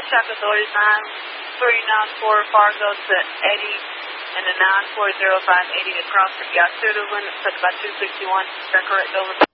Traffic Authority 9394 Fargo to 80 and the 940580 across the Yasuda limit, took about 261. Is that correct? Over.